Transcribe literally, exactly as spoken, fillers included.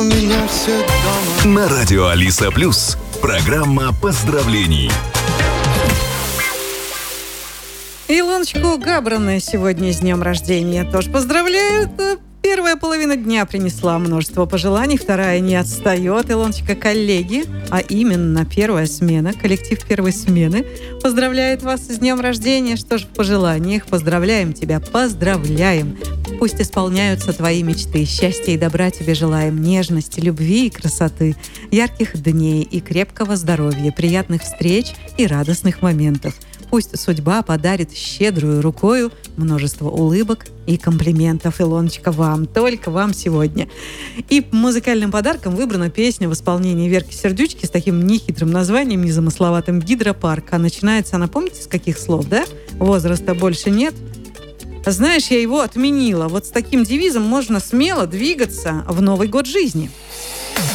На радио Алиса Плюс. Программа поздравлений. Илоночку Габрана сегодня с днем рождения тоже поздравляют. Первая половина дня принесла множество пожеланий, вторая не отстает. Илоночка, коллеги, а именно первая смена, коллектив первой смены поздравляет вас с днем рождения. Что ж, в пожеланиях поздравляем тебя, поздравляем. Пусть исполняются твои мечты. Счастья и добра тебе желаем, нежности, любви и красоты, ярких дней и крепкого здоровья, приятных встреч и радостных моментов. Пусть судьба подарит щедрую рукою множество улыбок и комплиментов. Илоночка, вам, только вам сегодня. И музыкальным подарком выбрана песня в исполнении Верки Сердючки с таким нехитрым названием, незамысловатым «Гидропарк». А начинается она, помните, с каких слов, да? Возраста больше нет. Знаешь, я его отменила. Вот с таким девизом можно смело двигаться в Новый год жизни.